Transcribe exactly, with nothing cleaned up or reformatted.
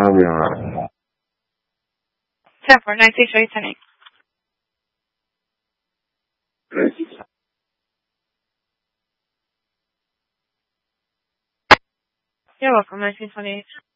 明白。 ten four nine six eight ten eight. You're welcome, nineteen twenty-eight.